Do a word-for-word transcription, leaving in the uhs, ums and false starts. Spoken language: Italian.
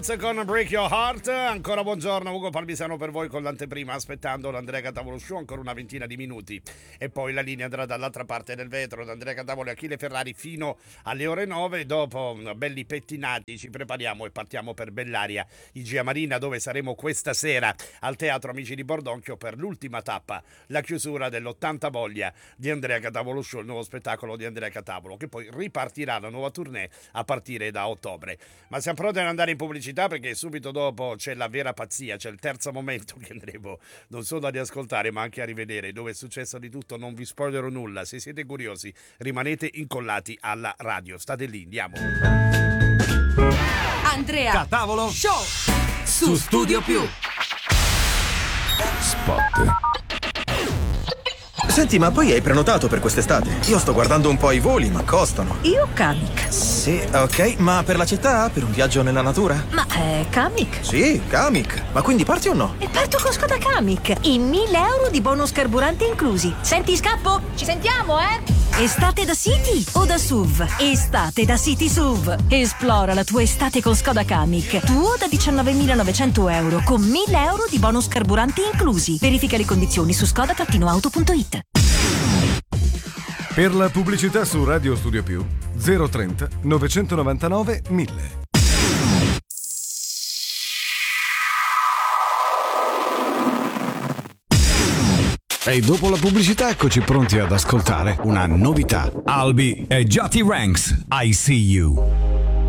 Roots con Break Your Heart. Ancora buongiorno, Ugo Palmisano per voi con l'anteprima, aspettando l'Andrea Catavolo Show ancora una ventina di minuti e poi la linea andrà dall'altra parte del vetro da Andrea Catavolo e Achille Ferrari fino alle ore nove. Dopo belli pettinati ci prepariamo e partiamo per Bellaria, Igia Marina, dove saremo questa sera al Teatro Amici di Bordonchio per l'ultima tappa, la chiusura dell'ottanta voglia di Andrea Catavolo Show, il nuovo spettacolo di Andrea Catavolo, che poi ripartirà la nuova tournée a partire da ottobre. Ma siamo pronti ad andare in pubblicità, perché subito dopo c'è la vera pazzia, c'è il terzo momento che andremo non solo a riascoltare ma anche a rivedere, dove è successo di tutto. Non vi spoilerò nulla, se siete curiosi rimanete incollati alla radio, state lì, andiamo. Andrea Catavolo Show su Studio Più. Spot. Senti, ma poi hai prenotato per quest'estate? Io sto guardando un po' i voli, ma costano. Io Kamiq. Sì, ok, ma per la città? Per un viaggio nella natura? Ma è Kamiq? Sì, Kamiq. Ma quindi parti o no? E parto con Skoda Kamiq. In mille euro di bonus carburante inclusi. Senti, scappo? Ci sentiamo, eh? Estate da City o da S U V? Estate da City S U V. Esplora la tua estate con Skoda Kamiq. Tuo da diciannovemilanovecento euro con mille euro di bonus carburante inclusi. Verifica le condizioni su skoda auto punto it. Per la pubblicità su Radio Studio Più zero trenta novecentonovantanove mille. E dopo la pubblicità eccoci pronti ad ascoltare una novità. Albi e Jati Ranks, I See You.